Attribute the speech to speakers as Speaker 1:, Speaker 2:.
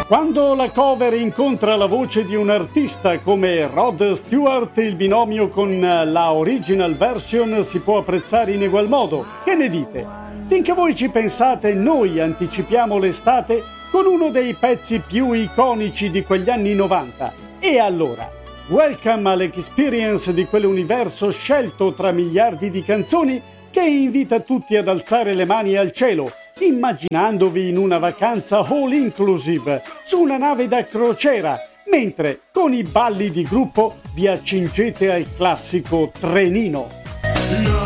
Speaker 1: Quando la cover incontra la voce di un artista come Rod Stewart, il binomio con la original version si può apprezzare in egual modo. Che ne dite? Finché voi ci pensate, noi anticipiamo l'estate con uno dei pezzi più iconici di quegli anni 90. E allora, welcome all'experience di quell'universo scelto tra miliardi di canzoni che invita tutti ad alzare le mani al cielo, immaginandovi in una vacanza all inclusive su una nave da crociera, mentre con i balli di gruppo vi accingete al classico trenino.